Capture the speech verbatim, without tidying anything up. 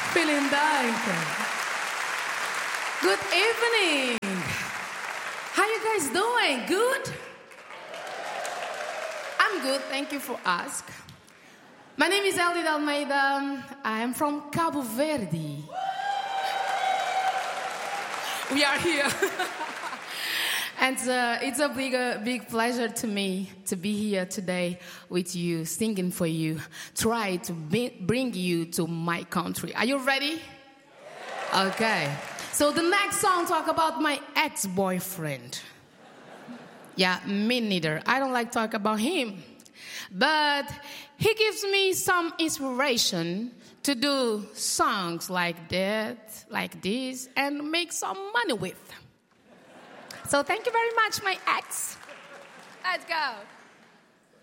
Vielen Dank. Good evening. How you guys doing? Good? I'm good. Thank you for asking. My name is Eldid Almeida. I am from Cabo Verde. We are here. And uh, it's a big, uh, big pleasure to me to be here today with you, singing for you, try to be, bring you to my country. Are you ready? Okay. So the next song talk about my ex-boyfriend. Yeah, me neither. I don't like talk about him. But he gives me some inspiration to do songs like that, like this, and make some money with. So thank you very much, my ex. Let's go.